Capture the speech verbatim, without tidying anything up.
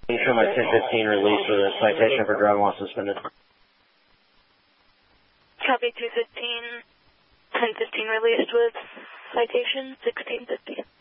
You show my ten fifteen release with a citation for driving while suspended. Copy two fifteen, ten fifteen released with citation sixteen fifty.